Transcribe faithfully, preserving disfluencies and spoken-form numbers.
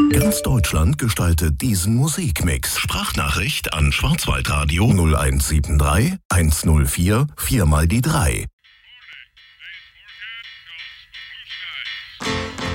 Ganz Deutschland gestaltet diesen Musikmix. Sprachnachricht an Schwarzwaldradio null eins sieben drei eins null vier vier mal die drei.